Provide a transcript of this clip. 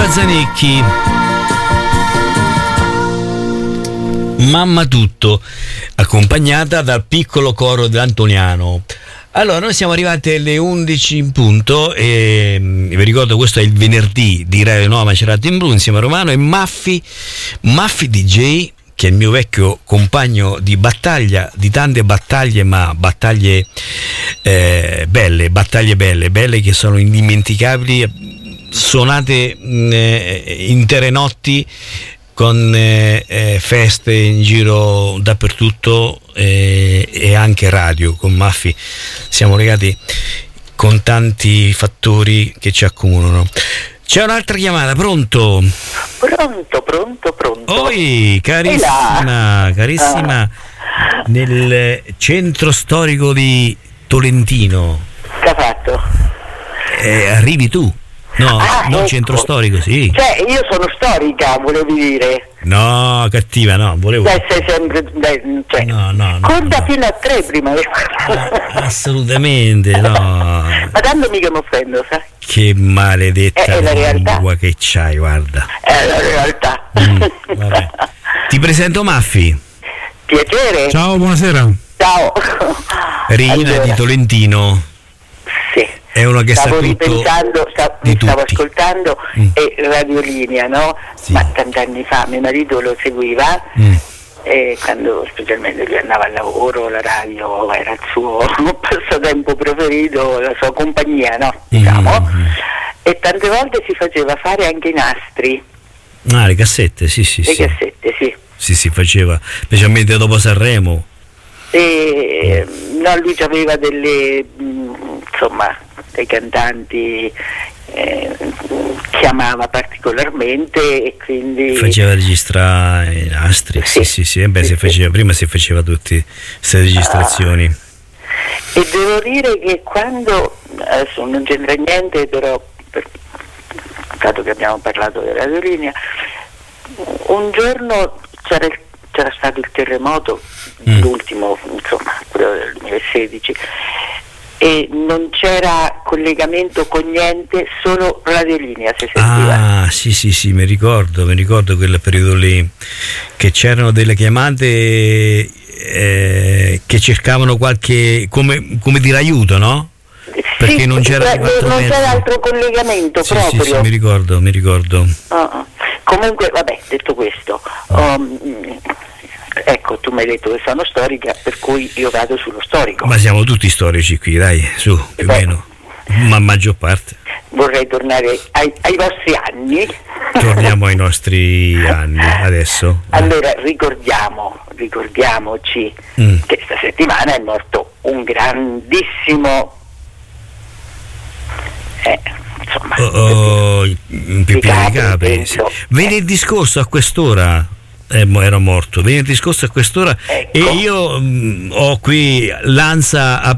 Barbara Zanicchi, Mamma tutto, accompagnata dal piccolo coro dell'Antoniano. Allora, noi siamo arrivati alle 11 in punto e vi ricordo, questo è il venerdì di Radio Nuova Macerata in Blu insieme a Romano e Maffi DJ, che è il mio vecchio compagno di battaglia, di tante battaglie, ma battaglie belle che sono indimenticabili, suonate intere notti con feste in giro dappertutto e anche radio. Con Maffi siamo legati con tanti fattori che ci accomunano. C'è un'altra chiamata, pronto? Pronto. Oi, carissima, nel centro storico di Tolentino. Che ha fatto? Arrivi tu? No, non ecco. Centro storico, sì. Cioè, io sono storica, volevi dire. No, cattiva, no, volevo. Sei sempre. Cioè, No. conta fino a 3 prima. Assolutamente, no. Ma tanto mica mi offendo, sai? Che maledetta È la realtà. lingua che c'hai, guarda. È la realtà. Vabbè. Ti presento Maffi. Piacere. Ciao, buonasera. Ciao. Reina Allora, di Tolentino. Sì. È uno che Stavo sa tutto ripensando, di stavo tutti. ascoltando e Radiolinea, no? Sì. Ma tanti anni fa mio marito lo seguiva e quando specialmente lui andava al lavoro, la radio era il suo passatempo preferito, la sua compagnia, no? Diciamo. E tante volte si faceva fare anche i nastri, Le cassette, sì. le cassette, sì. Si faceva, specialmente dopo Sanremo. E no, lui aveva delle dei cantanti che amava particolarmente e quindi Faceva registrare i nastri, sì. Prima si faceva tutte queste registrazioni. E devo dire che quando, adesso non c'entra niente, però dato che abbiamo parlato della Radiolinea, un giorno c'era stato il terremoto, l'ultimo, quello del 2016, e non c'era collegamento con niente, solo Radiolinea si sentiva. Sì, mi ricordo quel periodo lì, che c'erano delle chiamate che cercavano qualche, come dire, aiuto, no? Perché non c'era altro collegamento proprio. Sì, mi ricordo. Comunque, vabbè, detto questo, ecco, tu mi hai detto che sono storica, per cui io vado sullo storico. Ma siamo tutti storici qui, dai, su, più o meno, ma maggior parte. Vorrei tornare ai vostri anni. Torniamo ai nostri anni adesso. Allora, ricordiamoci che questa settimana è morto un grandissimo Pipino di Capri. Venerdì scorso a quest'ora era morto. Venerdì scorso a quest'ora, ecco. E io ho qui l'ANSA